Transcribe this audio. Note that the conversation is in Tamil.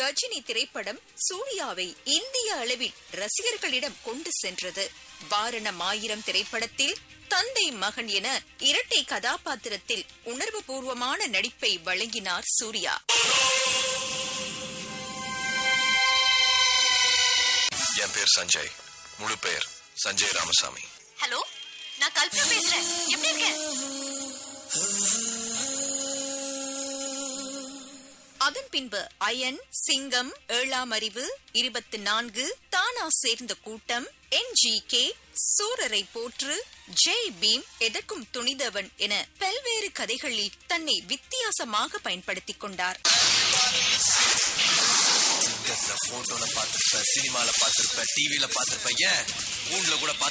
கஜினி திரைப்படம் சூர்யாவை இந்திய அளவில் ரசிகர்களிடம் கொண்டு சென்றது. வாரணம் ஆயிரம் திரைப்படத்தில் தந்தை மகன் என இரட்டை கதாபாத்திரத்தில் உணர்வு பூர்வமான நடிப்பை வழங்கினார் சூர்யா. என் பேர் சஞ்சய், முழு பெயர் சஞ்சய் ராமசாமி. ஹலோ, நான் கல்பனா பேசுறேன். எப்படி இருக்க? அதன் பின்பு அயன், சிங்கம், ஏழாம் அறிவு, 24, தானா சேர்ந்த கூட்டம், NGK, சூரரை போற்று, ஜெய் பீம், எதற்கும் துணிந்தவன் என பல்வேறு கதைகளில் தன்னை வித்தியாசமாக பயன்படுத்திக் கொண்டார். போட்டோல பாத்திருப்ப, சினிமால பாத்திருப்ப, டிவில பாத்திருப்ப, ஏன் ஊன்ல கூட